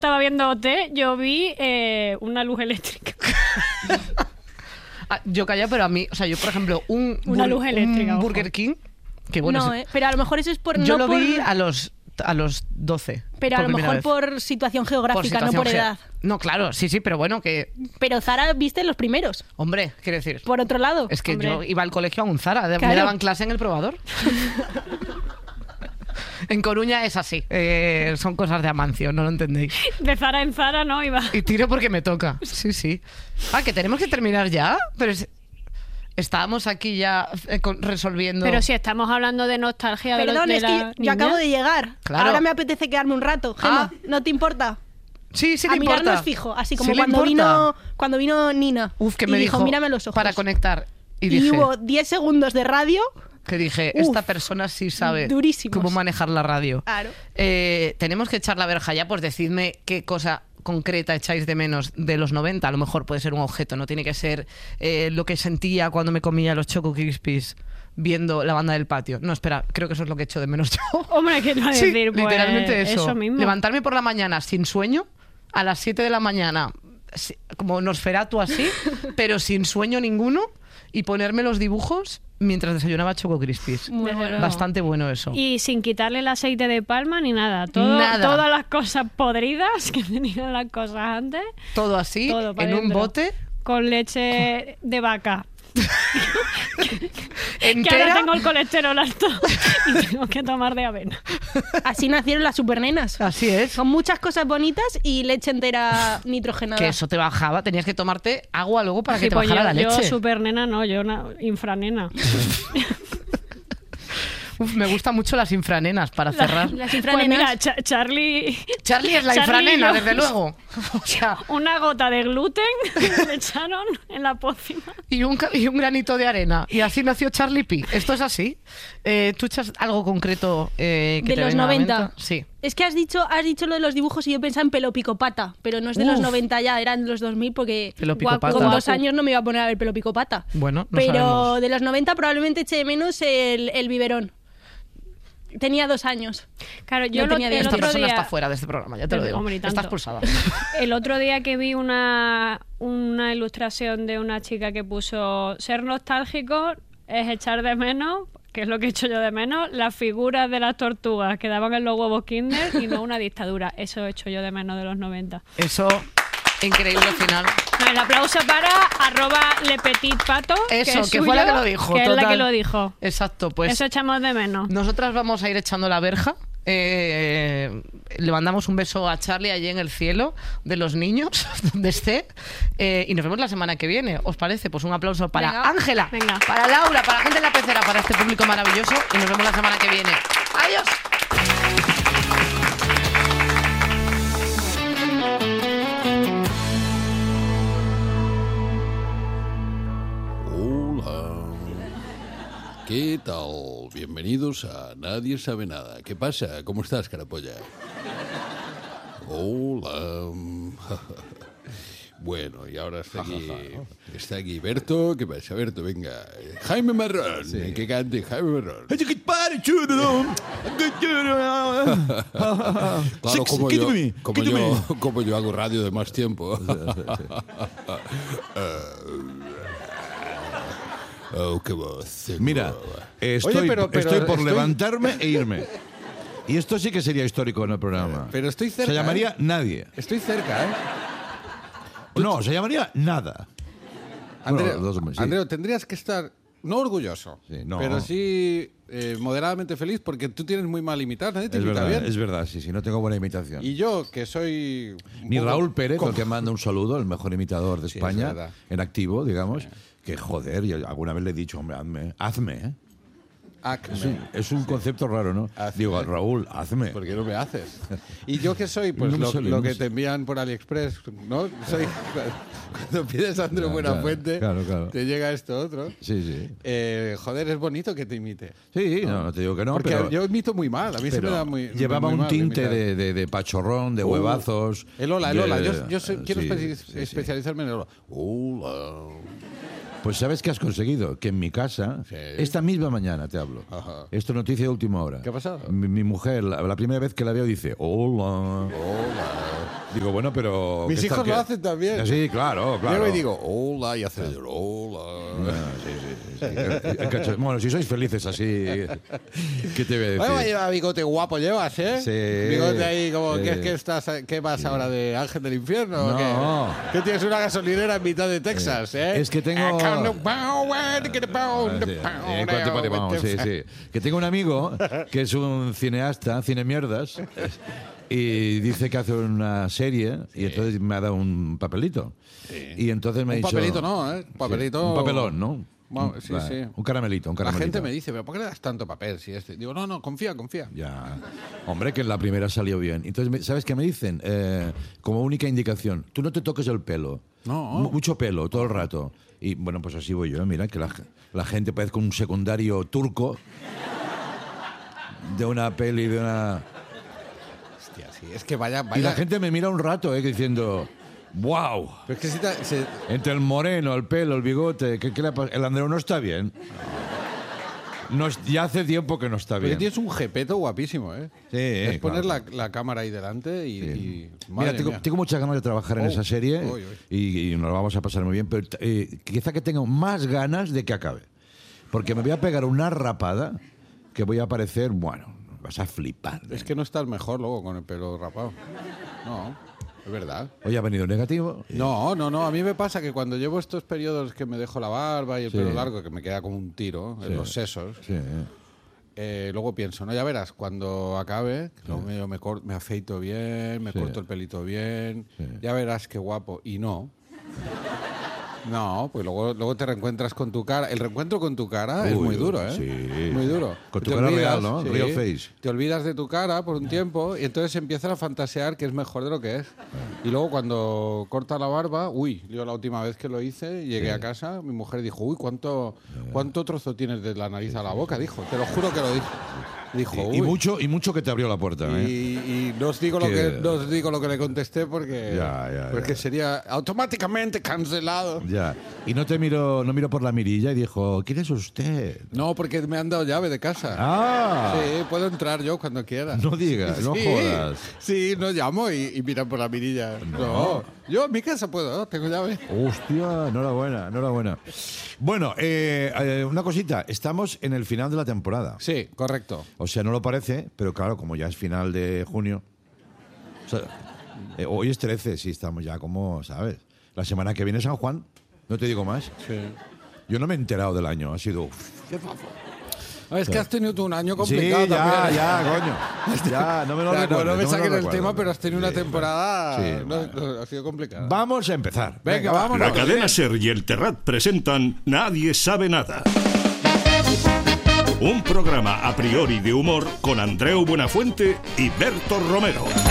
estaba viendo OT, yo vi una luz eléctrica. Yo callé, pero a mí, o sea, yo por ejemplo, una luz eléctrica, un Burger King, que bueno, no, pero a lo mejor eso es por... yo no lo por... vi a los 12. Pero a lo mejor vez. por situación geográfica, Por no por situación edad. No, claro, sí, pero bueno, que... Pero Zara viste los primeros. Hombre, quiero decir... Por otro lado. Es que Hombre. yo iba al colegio a un Zara, me Claro. daban clase en el probador. En Coruña es así, son cosas de Amancio, no lo entendéis. De Zara en Zara, ¿no? Iba. Y tiro porque me toca, sí. Que tenemos que terminar ya, pero estábamos aquí ya resolviendo... Pero si estamos hablando de nostalgia Perdón, de es la que yo niña. acabo de llegar. Claro. Ahora me apetece quedarme un rato. Gemma, ¿no te importa? Sí, A le importa. mirarnos fijo, así como Sí le cuando importa. vino Nina. Uf, que y me dijo, dijo, mírame los ojos. para conectar. Y Y dije, hubo 10 segundos de radio. que dije, Uf, esta persona sí sabe durísimos. cómo manejar la radio. Claro. Tenemos que echar la verja ya, pues decidme qué cosa concreta echáis de menos de los 90. A lo mejor puede ser un objeto, no tiene que ser lo que sentía cuando me comía los Choco Crispies viendo la banda del patio. No, espera, creo que eso es lo que echo de menos yo. Hombre, ¿qué te iba a Sí, decir? Pues, literalmente eso. mismo. Levantarme por la mañana sin sueño, a las 7 de la mañana, como Nosferatu así, pero sin sueño ninguno, y ponerme los dibujos mientras desayunaba Choco Crispies. Muy bueno. Bastante bueno eso. Y sin quitarle el aceite de palma ni nada. Nada. Todas las cosas podridas que tenían las cosas antes, Todo así, todo para en un dentro. bote, con leche de vaca. Que ahora entera. tengo el colesterol alto y tengo que tomar de avena. Así nacieron las supernenas. Así es. Son muchas cosas bonitas y leche entera nitrogenada. Que eso te bajaba, tenías que tomarte agua luego para que Sí, te pues bajara la yo leche. super nena no, yo infranena. Uf, me gustan mucho las infranenas para cerrar. Las Pues infranenas. mira, Charlie Charlie es la Charlie y infranena, yo. desde luego. O sea, una gota de gluten le echaron en la pócima. y un granito de arena. Y así nació Charlie P. Esto es así. ¿Tú echas algo concreto que De te los venga a la 90. mente? Sí. Es que has dicho lo de los dibujos y yo pensaba en Pelo Pico Pata, pero no es de los Uf. 90 ya, eran de los 2000 porque Pelo Pico Pata. con 2 años no me iba a poner a ver Pelo Pico Pata. Bueno, no pero sabemos. de los 90 probablemente eché de menos el biberón. Tenía 2 años. Claro, yo No tenía el idea. Esta otro persona día, está fuera de este programa, ya te lo Pero, digo. hombre, y tanto. Está expulsada. el otro día que vi una ilustración de una chica que puso ser nostálgico es echar de menos, que es lo que echo yo de menos, las figuras de las tortugas que daban en los huevos Kinder y no una dictadura. Eso echo yo de menos de los 90. Eso, increíble final. El aplauso para @lepetitpato. Eso, es que fue la suyo, que lo dijo. Que es la total. que lo dijo. Exacto, pues Eso echamos de menos. nosotras vamos a ir echando la verja. Le mandamos un beso a Charlie allí en el cielo de los niños, donde esté. Y nos vemos la semana que viene. ¿Os parece? Pues un aplauso para Venga. Ángela, Venga. para Laura, para la gente en la pecera, para este público maravilloso. Y nos vemos la semana que viene. ¡Adiós! Hola. ¿Qué tal? Bienvenidos a Nadie Sabe Nada. ¿Qué pasa? ¿Cómo estás, carapolla? Hola. Bueno, y ahora está aquí Berto. ¿Qué pasa, Berto? Venga. Jaime Marrón. Que cante Jaime Marrón. Claro, como yo hago radio de más tiempo. Oh, qué voz tengo. Mira, estoy, Oye, pero estoy por estoy- levantarme e irme. Y esto sí que sería histórico en el programa. Pero estoy cerca. Se llamaría Nadie. Estoy cerca, ¿eh? No, se llamaría Nada. Andreu, Bueno, sí. Andreu, tendrías que estar, no orgulloso, Sí, no. pero sí moderadamente feliz porque tú tienes muy mal imitar, nadie te imita bien. Es verdad, sí, no tengo buena imitación. Y yo, que soy... un Ni poco Raúl Pérez, como- el que manda un saludo, el mejor imitador de Sí, España, es verdad. en activo, digamos, que joder, yo alguna vez le he dicho, hombre, hazme, ¿eh? Acme. Es un concepto raro, ¿no? Hazme. Digo, Raúl, hazme. ¿Por qué no me haces? Y yo que soy, pues No me sale, lo no que me te sale. envían por AliExpress, ¿no? Soy, cuando pides a Andreu Claro, Buenafuente, claro. te llega esto otro. Sí, sí. Joder, es bonito que te imite. Sí, no te digo que no, Porque pero... yo imito muy mal, a mí se me pero da muy llevaba muy un mal tinte imitar. de pachorrón, de huevazos. El hola, el hola. Yo quiero sí, sí, sí. especializarme en el hola. Hola. Pues ¿sabes qué has conseguido? Que en mi casa, Sí. esta misma mañana te hablo, Ajá. esto es noticia de última hora. ¿Qué ha pasado? Mi mujer, la primera vez que la veo, dice, hola. Digo, bueno, pero... Mis ¿qué está- hijos qué? lo hacen también. Sí, claro, claro. Yo le digo, hola, y hace hola. Sí. Bueno, si sois felices así, ¿qué te voy a decir? Bueno, lleva bigote guapo llevas, ¿eh? Sí. Bigote ahí como, Sí. ¿qué vas ahora de Ángel del Infierno? ¿O No. qué? ¿Qué tienes una gasolinera en mitad de Texas, eh? Es que tengo- Sí. Que tengo un amigo que es un cineasta, cine mierdas, y dice que hace una serie y entonces me ha dado un papelito. Y entonces me ha Un dicho... papelito no, ¿eh? Papelito... Un papelón, ¿no? Bueno, sí, Vale. sí. Un caramelito. La gente me dice, ¿pero por qué le das tanto papel? Si este? Digo, no, confía. Ya. Hombre, que en la primera salió bien. Entonces, ¿sabes qué me dicen? Como única indicación, tú no te toques el pelo. No. Mucho pelo, todo el rato. Y bueno, pues así voy yo. Mira, que la gente parece un secundario turco de una peli, de una... Hostia, sí, es que vaya... Y la gente me mira un rato, diciendo... ¡Wow! Pero es que Entre el moreno, el pelo, el bigote, ¿qué le pasa? El Andreu no está bien. Ya hace tiempo que no está Porque bien. tienes un jepeto guapísimo, ¿eh? Sí, Es poner claro. la cámara ahí delante y Mira, madre mía. tengo muchas ganas de trabajar en esa serie uy. y nos lo vamos a pasar muy bien, pero quizá que tengo más ganas de que acabe. Porque me voy a pegar una rapada que voy a parecer, bueno, vas a flipar. Es que no estás mejor luego con el pelo rapado. No, es verdad. Hoy ha venido negativo. No, a mí me pasa que cuando llevo estos periodos que me dejo la barba y el Sí. pelo largo, que me queda como un tiro en los sesos, Sí. luego pienso, no, ya verás, cuando acabe, luego me afeito bien, me corto el pelito bien, ya verás qué guapo. Y no. No, pues luego te reencuentras con tu cara. El reencuentro con tu cara es Uy, muy duro, ¿eh? sí. Muy duro. Con tu Te cara real, ¿no? Real face. Te olvidas de tu cara por un tiempo y entonces empiezas a fantasear que es mejor de lo que es. Y luego cuando corta la barba, yo la última vez que lo hice, llegué a casa, mi mujer dijo, ¿cuánto trozo tienes de la nariz a la boca? Dijo, te lo juro que lo dijo. Dijo, Y mucho que te abrió la puerta. y no os digo lo que le contesté porque Ya. sería automáticamente cancelado. Ya. Y no miro por la mirilla y dijo, ¿quién es usted? No, porque me han dado llave de casa. ¡Ah! Sí, puedo entrar yo cuando quiera. No digas, no jodas. Sí, no llamo y miran por la mirilla. No. Yo en mi casa puedo, tengo llave. Hostia, enhorabuena. Bueno, una cosita, estamos en el final de la temporada. Sí, correcto. O sea, no lo parece, pero claro, como ya es final de junio. O sea, hoy es 13, sí, estamos ya como, ¿sabes? La semana que viene es San Juan, no te digo más. Sí. Yo no me he enterado del año, ha sido... Es que has tenido tú un año Sí, complicado también. coño. Ya, no me lo recuerdes. No me saquen el recuerdes. tema, pero has tenido una Sí, temporada... sí, ha sido complicada. Vamos a empezar. Venga, vámonos. La cadena SER y el Terrat presentan Nadie sabe nada. Un programa a priori de humor con Andreu Buenafuente y Berto Romero.